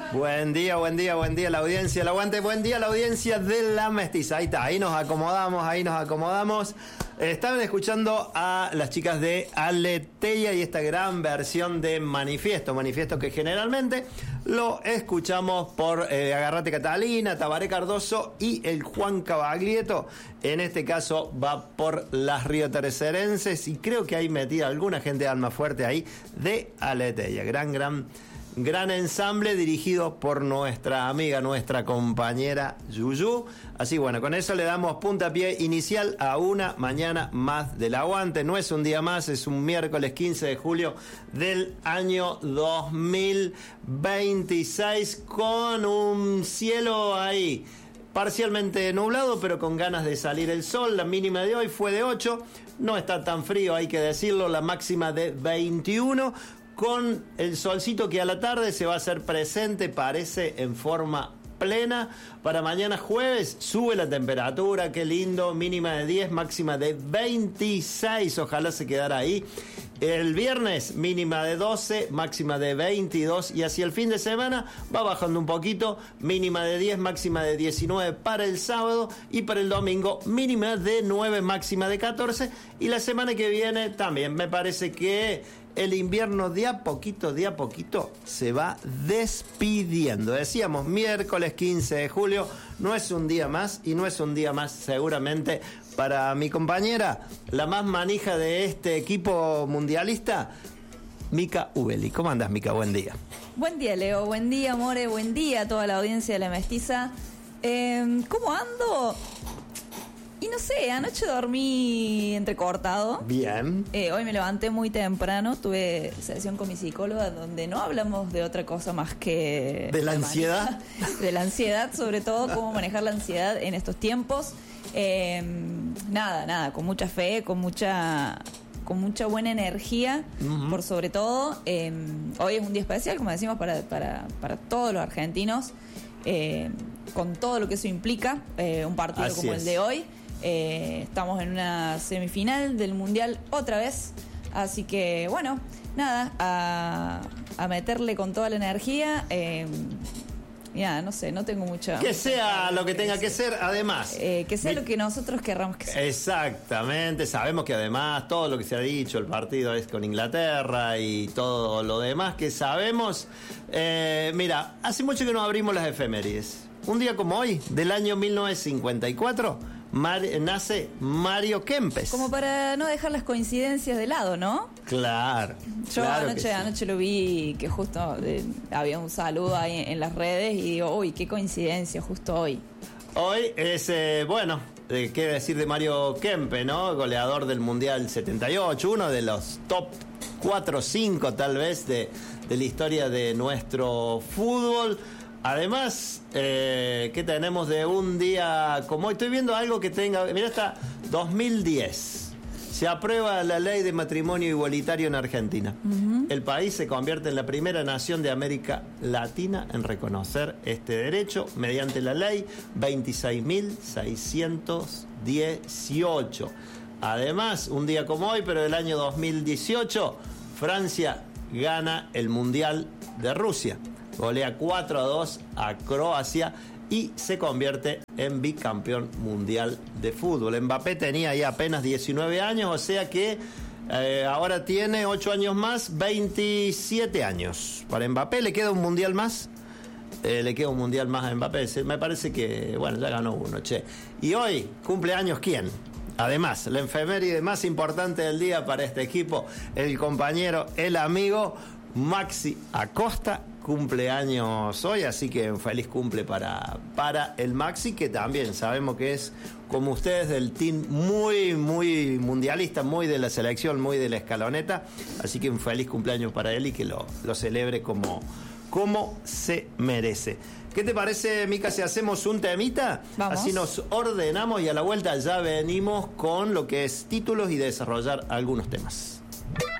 Buen día, buen día, buen día la audiencia, el aguante, buen día la audiencia de La Mestiza. Ahí está, ahí nos acomodamos. Estaban escuchando a las chicas de Aleteia y esta gran versión de Manifiesto que generalmente lo escuchamos por Agarrate Catalina, Tabaré Cardoso y el Juan Cavaglieto. En este caso va por las riotercerenses y creo que hay metida alguna gente de alma fuerte ahí de Aleteia. Gran ensamble dirigido por nuestra amiga, nuestra compañera Yuyu. Así bueno, con eso le damos puntapié inicial a una mañana más del aguante. No es un día más, es un miércoles 15 de julio del año 2026 con un cielo ahí parcialmente nublado, pero con ganas de salir el sol. La mínima de hoy fue de 8, no está tan frío, hay que decirlo, la máxima de 21. Con el solcito que a la tarde se va a hacer presente, parece en forma plena. Para mañana jueves sube la temperatura, qué lindo, mínima de 10, máxima de 26, ojalá se quedara ahí. El viernes mínima de 12, máxima de 22 y hacia el fin de semana va bajando un poquito, mínima de 10, máxima de 19 para el sábado y para el domingo mínima de 9, máxima de 14 y la semana que viene también me parece que el invierno de a poquito se va despidiendo. Decíamos miércoles 15 de julio, no es un día más y no es un día más seguramente para mi compañera, la más manija de este equipo mundialista, Mica Ubeli. ¿Cómo andas, Mica? Buen día. Buen día, Leo. Buen día, More. Buen día a toda la audiencia de La Mestiza. ¿Cómo ando? Y no sé, anoche dormí entrecortado. Bien. Hoy me levanté muy temprano, tuve sesión con mi psicóloga donde no hablamos de otra cosa más que... ¿De la ansiedad? De la ansiedad, sobre todo, cómo manejar la ansiedad en estos tiempos. Nada, con mucha fe, con mucha buena energía, por sobre todo. Hoy es un día especial, como decimos, para todos los argentinos, con todo lo que eso implica, un partido Así como es. el de hoy. Estamos en una semifinal del Mundial otra vez, así que bueno, nada, a meterle con toda la energía. Ya, no sé, no tengo mucha... Que sea lo que tenga que ser, además. Que sea lo que nosotros querramos que sea. Exactamente, sabemos que además todo lo que se ha dicho, el partido es con Inglaterra y todo lo demás que sabemos. Mira, hace mucho que no abrimos las efemérides. Un día como hoy, del año 1954, nace Mario Kempes. Como para no dejar las coincidencias de lado, ¿no? Claro. Yo claro anoche lo vi que justo había un saludo ahí en las redes y digo, uy, qué coincidencia justo hoy. Hoy es, qué decir de Mario Kempes, ¿no? Goleador del Mundial 78, uno de los top 4 o 5 tal vez de la historia de nuestro fútbol. Además, ¿qué tenemos de un día como hoy? Estoy viendo algo que tenga... Mira, está 2010. Se aprueba la ley de matrimonio igualitario en Argentina. El país se convierte en la primera nación de América Latina en reconocer este derecho mediante la ley 26.618. Además, un día como hoy, pero del año 2018, Francia gana el Mundial de Rusia. Golea 4-2 a Croacia y se convierte en bicampeón mundial de fútbol. Mbappé tenía ya apenas 19 años, o sea que ahora tiene 8 años más, 27 años. Para Mbappé le queda un mundial más. Le queda un mundial más a Mbappé. Me parece que, bueno, ya ganó uno, che. Y hoy, ¿cumpleaños quién? Además, la efeméride más importante del día para este equipo, el compañero, el amigo Maxi Acosta, cumpleaños hoy, así que un feliz cumple para el Maxi, que también sabemos que es, como ustedes, del team muy mundialista, muy de la selección, muy de la escaloneta, así que un feliz cumpleaños para él y que lo celebre como se merece. ¿Qué te parece, Mica, si hacemos un temita? Vamos. Así nos ordenamos y a la vuelta ya venimos con lo que es títulos y desarrollar algunos temas.